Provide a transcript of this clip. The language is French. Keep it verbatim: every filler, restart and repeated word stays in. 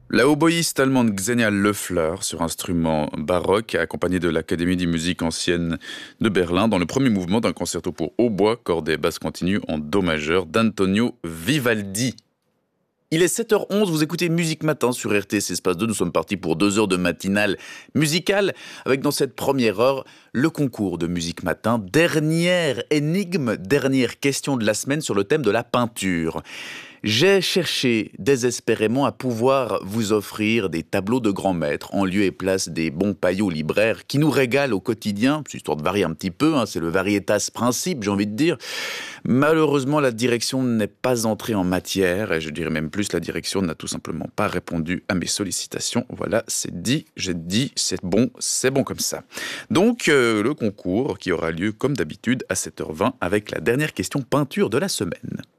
La hautboïste allemande Xenia Löffler sur instrument baroque, accompagnée de l'Académie des musiques anciennes de Berlin, dans le premier mouvement d'un concerto pour hautbois, cordes et basse continue en do majeur d'Antonio Vivaldi. Il est sept heures onze, vous écoutez Musique Matin sur R T C Espace deux. Nous sommes partis pour deux heures de matinale musicale, avec dans cette première heure le concours de Musique Matin. Dernière énigme, dernière question de la semaine sur le thème de la peinture. J'ai cherché désespérément à pouvoir vous offrir des tableaux de grands maîtres en lieu et place des bons paillots libraires qui nous régalent au quotidien, c'est histoire de varier un petit peu, hein, c'est le varietas principe, j'ai envie de dire. Malheureusement, la direction n'est pas entrée en matière, et je dirais même plus, la direction n'a tout simplement pas répondu à mes sollicitations. Voilà, c'est dit, j'ai dit, c'est bon, c'est bon comme ça. Donc, euh, le concours qui aura lieu comme d'habitude à sept heures vingt avec la dernière question peinture de la semaine.